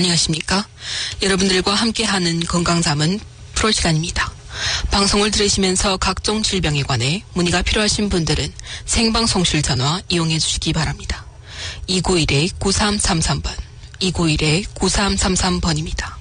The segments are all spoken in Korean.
안녕하십니까? 여러분들과 함께하는 건강잠은 프로 시간입니다. 방송을 들으시면서 각종 질병에 관해 문의가 필요하신 분들은 생방송실 전화 이용해 주시기 바랍니다. 291-9333번, 291-9333번입니다.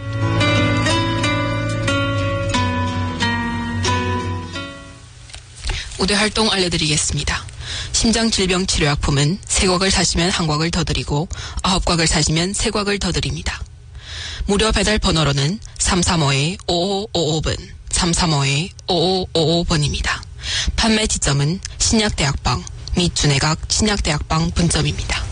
우대 활동 알려드리겠습니다. 심장질병 치료약품은 3곽을 사시면 1곽을 더 드리고 9곽을 사시면 3곽을 더 드립니다. 무료 배달 번호로는 335-5555번, 335-5555번입니다. 판매 지점은 신약대학방 및 준혜각 신약대학방 분점입니다.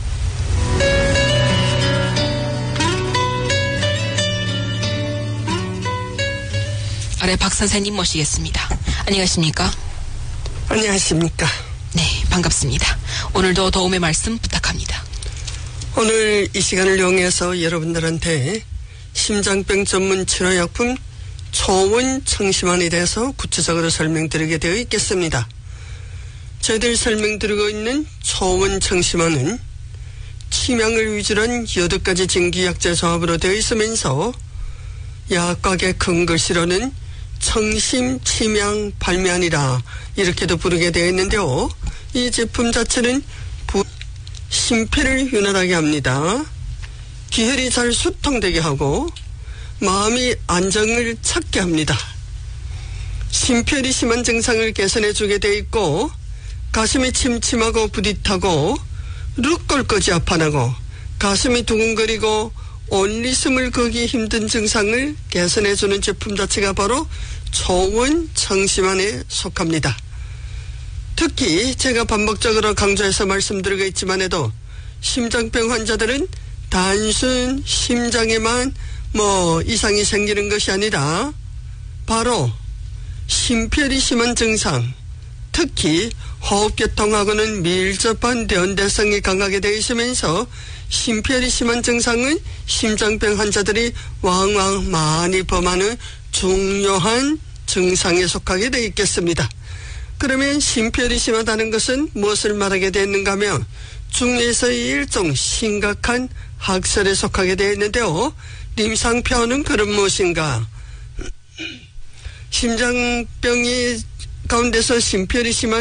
아래 박 선생님 모시겠습니다. 안녕하십니까? 안녕하십니까? 네, 반갑습니다. 오늘도 도움의 말씀 부탁합니다. 오늘 이 시간을 이용해서 여러분들한테 심장병 전문 치료약품 초원청심환에 대해서 구체적으로 설명드리게 되어 있겠습니다. 저희들 설명드리고 있는 초원청심환은 치명을 위주로 한 8가지 증기약재 조합으로 되어 있으면서 약학의 큰 글씨로는 청심치명 발매안이라 이렇게도 부르게 되어 있는데요. 이 제품 자체는 심폐를 윤활하게 합니다. 기혈이 잘 수통되게 하고 마음이 안정을 찾게 합니다. 심폐혈이 심한 증상을 개선해 주게 되어 있고 가슴이 침침하고 부릿하고 룩걸거지 아파나고 가슴이 두근거리고 온리숨을 거기 힘든 증상을 개선해 주는 제품 자체가 바로 초원청심환에 속합니다. 특히 제가 반복적으로 강조해서 말씀드리고 있지만 심장병 환자들은 단순 심장에만 이상이 생기는 것이 아니라 바로 심폐혈이 심한 증상, 특히 호흡계통하고는 밀접한 연대성이 강하게 되어 있으면서 심폐혈이 심한 증상은 심장병 환자들이 왕왕 많이 범하는 중요한 증상에 속하게 되어 있겠습니다. 그러면 심폐혈이 심하다는 것은 무엇을 말하게 되었는가 하면 중에서의 일종 심각한 학설에 속하게 되어 있는데요. 임상표현은 그런 무엇인가? 심장병이 가운데서 심폐혈이 심한